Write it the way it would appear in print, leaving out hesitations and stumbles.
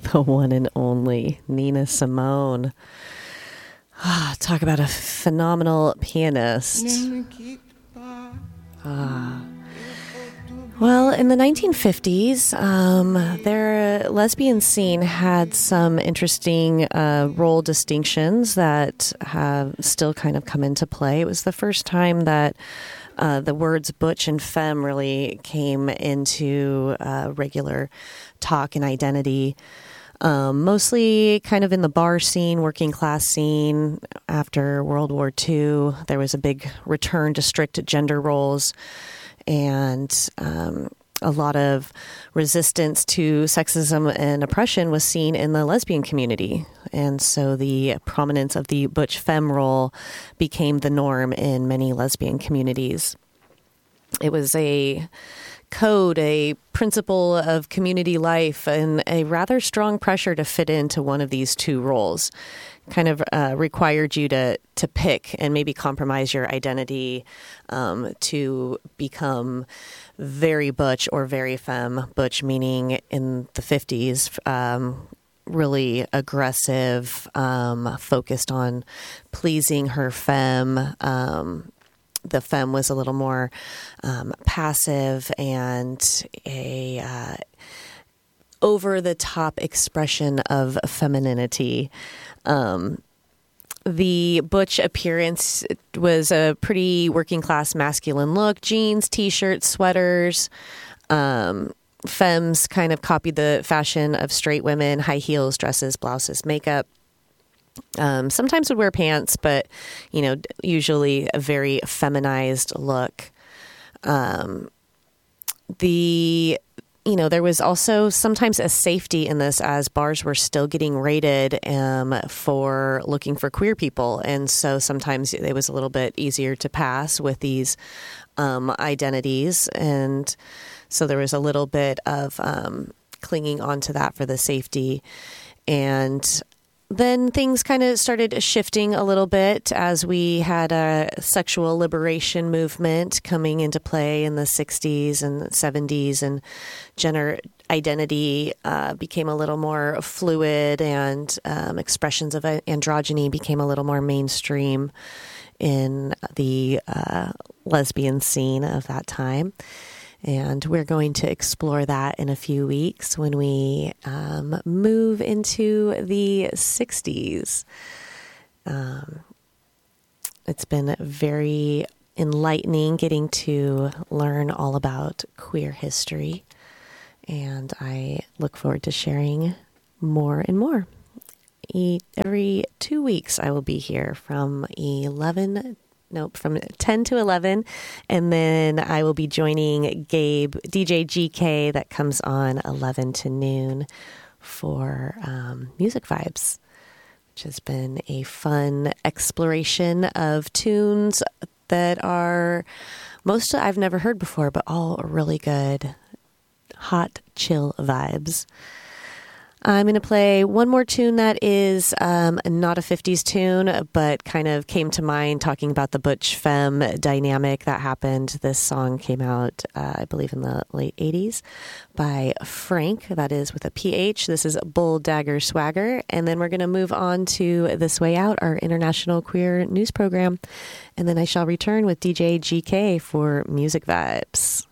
The one and only Nina Simone. Talk about a phenomenal pianist. Well, in the 1950s, their lesbian scene had some interesting role distinctions that have still kind of come into play. It was the first time that the words butch and femme really came into regular talk and identity. Mostly kind of in the bar scene, working class scene. After World War II, there was a big return to strict gender roles and a lot of resistance to sexism and oppression was seen in the lesbian community. And so the prominence of the butch femme role became the norm in many lesbian communities. It was a code, a principle of community life, and a rather strong pressure to fit into one of these two roles. Kind of required you to pick and maybe compromise your identity to become very butch or very femme. Butch meaning in the 50s, really aggressive, focused on pleasing her femme. The femme was a little more passive and a over-the-top expression of femininity. The butch appearance was a pretty working-class masculine look: jeans, t-shirts, sweaters. Femmes kind of copied the fashion of straight women: high heels, dresses, blouses, makeup. Sometimes would wear pants, but, usually a very feminized look. There was also sometimes a safety in this, as bars were still getting raided for looking for queer people. And so sometimes it was a little bit easier to pass with these identities. And so there was a little bit of clinging onto that for the safety. And then things kind of started shifting a little bit as we had a sexual liberation movement coming into play in the 60s and 70s, and gender identity became a little more fluid, and expressions of androgyny became a little more mainstream in the lesbian scene of that time. And we're going to explore that in a few weeks when we move into the 60s. It's been very enlightening getting to learn all about queer history, and I look forward to sharing more and more. Every 2 weeks I will be here from 10 to 11. And then I will be joining Gabe, DJ GK, that comes on 11 to noon for Music Vibes, which has been a fun exploration of tunes that are most I've never heard before, but all really good, hot, chill vibes. I'm going to play one more tune that is not a 50s tune, but kind of came to mind talking about the butch femme dynamic that happened. This song came out, I believe, in the late 80s by Frank. That is with a PH. This is Bull Dagger Swagger. And then we're going to move on to This Way Out, our international queer news program. And then I shall return with DJ GK for Music Vibes.